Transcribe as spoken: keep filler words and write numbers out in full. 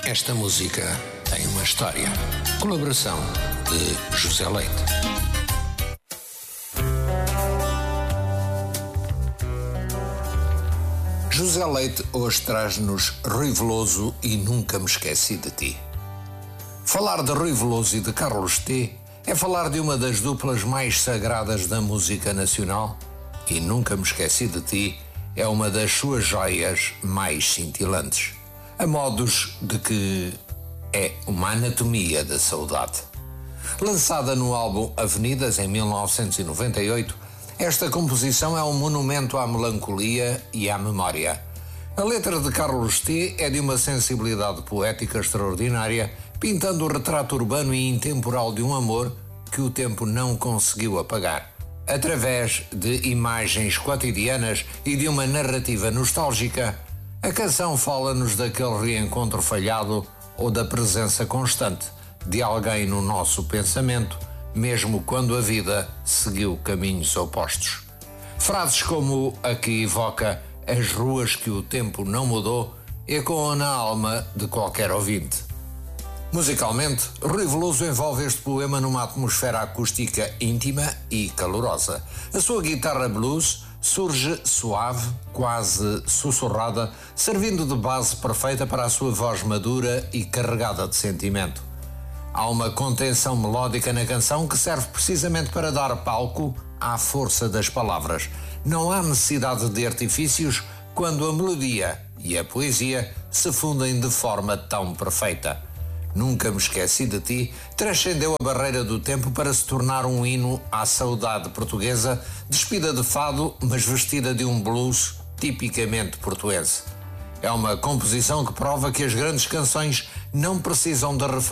Esta música tem uma história. Colaboração de José Leite. José Leite hoje traz-nos Rui Veloso e Nunca Me Esqueci de Ti. Falar de Rui Veloso e de Carlos T é falar de uma das duplas mais sagradas da música nacional, e Nunca Me Esqueci de Ti é uma das suas joias mais cintilantes, a modos de que é uma anatomia da saudade. Lançada no álbum Avenidas em mil novecentos e noventa e oito, esta composição é um monumento à melancolia e à memória. A letra de Carlos T é de uma sensibilidade poética extraordinária, pintando o retrato urbano e intemporal de um amor que o tempo não conseguiu apagar. Através de imagens cotidianas e de uma narrativa nostálgica, a canção fala-nos daquele reencontro falhado ou da presença constante de alguém no nosso pensamento, mesmo quando a vida seguiu caminhos opostos. Frases como a que evoca as ruas que o tempo não mudou ecoam na alma de qualquer ouvinte. Musicalmente, Rui Veloso envolve este poema numa atmosfera acústica íntima e calorosa. A sua guitarra blues surge suave, quase sussurrada, servindo de base perfeita para a sua voz madura e carregada de sentimento. Há uma contenção melódica na canção que serve precisamente para dar palco à força das palavras. Não há necessidade de artifícios quando a melodia e a poesia se fundem de forma tão perfeita. Nunca Me Esqueci de Ti transcendeu a barreira do tempo para se tornar um hino à saudade portuguesa, despida de fado, mas vestida de um blues tipicamente portuense. É uma composição que prova que as grandes canções não precisam de referências